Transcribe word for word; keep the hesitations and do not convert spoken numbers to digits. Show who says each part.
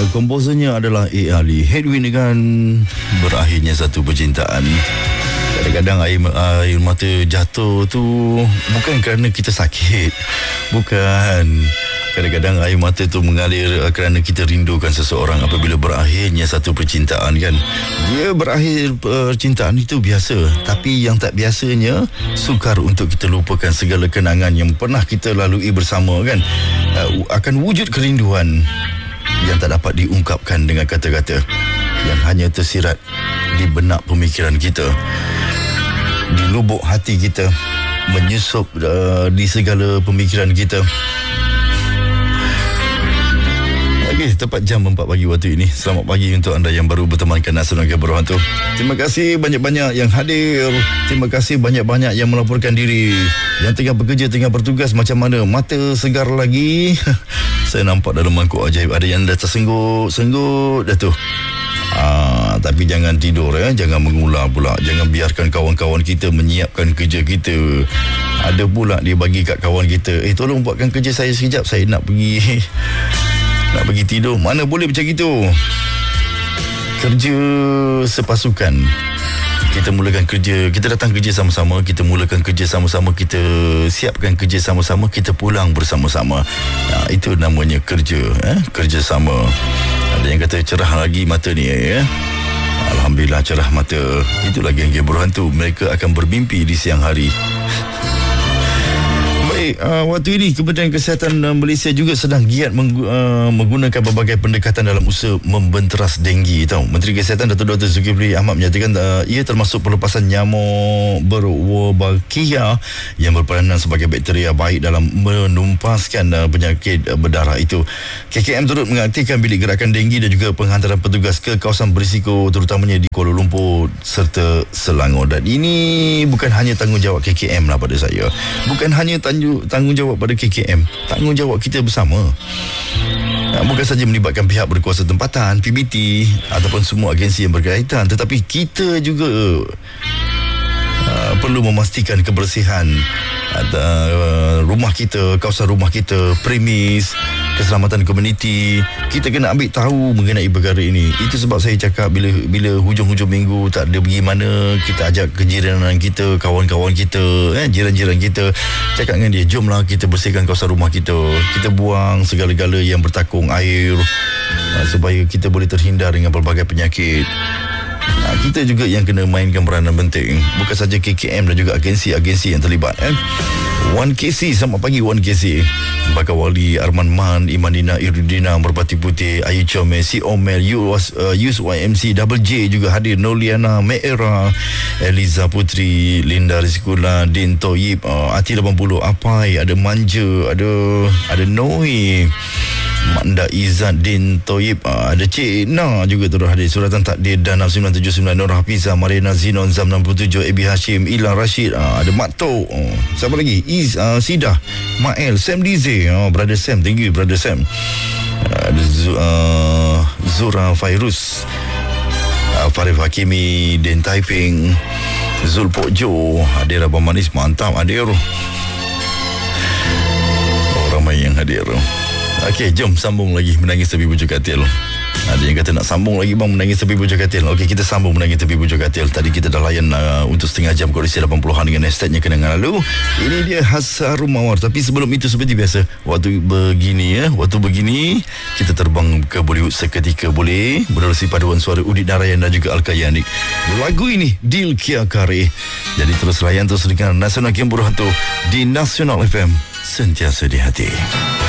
Speaker 1: Uh, komposernya adalah A. Ali. Headwind dengan berakhirnya satu percintaan. Kadang-kadang air, air mata jatuh tu bukan kerana kita sakit. Bukan. Kadang-kadang air mata tu mengalir kerana kita rindukan seseorang apabila berakhirnya satu percintaan kan. Dia berakhir percintaan itu biasa. Tapi yang tak biasanya, sukar untuk kita lupakan segala kenangan yang pernah kita lalui bersama kan. Uh, akan wujud kerinduan yang tak dapat diungkapkan dengan kata-kata, yang hanya tersirat di benak pemikiran kita, di lubuk hati kita, menyusup uh, di segala pemikiran kita. Okey, tepat jam empat pagi waktu ini. Selamat pagi untuk anda yang baru bertemankan Nasional Kabar Hantu. Terima kasih banyak-banyak yang hadir. Terima kasih banyak-banyak yang melaporkan diri. Yang tengah bekerja, tengah bertugas, macam mana? Mata segar lagi? Saya nampak dalam mangkuk ajaib ada yang dah tersengguk-sengguk dah tu. Ah, tapi jangan tidur ya, jangan mengular pula. Jangan biarkan kawan-kawan kita menyiapkan kerja kita. Ada pula dia bagi kat kawan kita, eh tolong buatkan kerja saya sekejap, saya nak pergi nak pergi tidur. Mana boleh macam itu. Kerja sepasukan. Kita mulakan kerja, kita datang kerja sama-sama, kita mulakan kerja sama-sama, kita siapkan kerja sama-sama, kita pulang bersama-sama. Nah, itu namanya kerja, eh? Kerja sama. Ada yang kata cerah lagi mata ni, ya. Alhamdulillah cerah mata. Itulah geng-geng berhantu. Mereka akan bermimpi di siang hari. Baik, uh, waktu ini Kementerian Kesihatan uh, Malaysia juga sedang giat menggu, uh, menggunakan berbagai pendekatan dalam usaha membenteras denggi. Tahu, Menteri Kesihatan Datuk Doktor Zulkifli Ahmad menyatakan uh, ia termasuk pelepasan nyamuk berwolbachia yang berperanan sebagai bakteria baik dalam menumpaskan uh, penyakit uh, berdarah itu. K K M turut mengaktifkan bilik gerakan denggi dan juga penghantaran petugas ke kawasan berisiko terutamanya di Kuala Lumpur serta Selangor. Dan ini bukan hanya tanggungjawab K K M lah pada saya. Bukan hanya tanggung tanggungjawab pada K K M, tanggungjawab kita bersama. Bukan saja melibatkan pihak berkuasa tempatan, P B T ataupun semua agensi yang berkaitan, tetapi kita juga uh, perlu memastikan kebersihan uh, rumah kita, kawasan rumah kita, premis, keselamatan komuniti. Kita kena ambil tahu mengenai perkara ini. Itu sebab saya cakap bila bila hujung-hujung minggu tak ada pergi mana, kita ajak kejiranan kita, kawan-kawan kita, eh, jiran-jiran kita, cakap dengan dia, jomlah kita bersihkan kawasan rumah kita. Kita buang segala-gala yang bertakung air uh, supaya kita boleh terhindar dengan pelbagai penyakit. Nah, kita juga yang kena mainkan peranan penting. Bukan saja K K M dan juga agensi-agensi yang terlibat, eh. satu K C, selamat pagi satu K C. Bakal Wali, Arman Man, Imanina, Irudina, Merpati Putih, Ayu Chome, Si Omer, Yus, uh, Yus Y M C, Double J juga hadir, Noliana, Meera, Eliza Putri, Linda Rizkula, Din Toyib, uh, Ati lapan puluh, Apai, ada Manja, ada ada Noi, Manda Izzat, Din Toyib, uh, ada Cik Na juga turut hadir, Suratan Takdir dan enam sembilan tujuh sembilan, Nur Hafizah, Mariana Zinon, Zam enam puluh tujuh, Ebi Hashim, Ilan Rashid, uh, ada Mak Tok, uh, siapa lagi? Iz, uh, Sidah, Mael, Sam Dize, uh, Brother Sam, thank you Brother Sam, uh, ada Z- uh, Zura Fairuz, uh, Farif Hakimi, Den Taiping, Zul Pokjo, hadir Abang Manis, mantap hadir. Oh, ramai yang hadir. Okey, jom sambung lagi Menangis Tepi Bujur Katil. Ada yang kata nak sambung lagi bang Menangis Tepi Bujur Katil. Okey, kita sambung Menangis Tepi Bujur Katil. Tadi kita dah layan uh, untuk setengah jam kondisi lapan puluhan dengan hashtagnya kenangan lalu. Ini dia Hasarum Mawar. Tapi sebelum itu seperti biasa, waktu begini ya, waktu begini kita terbang ke Bollywood seketika boleh menerusi paduan suara Udit Narayan dan juga Al-Kayanik. Lagu ini Dil Kia Kare. Jadi terus layan terus dengan Nasional Kabar Hantu di Nasional F M, sentiasa di hati.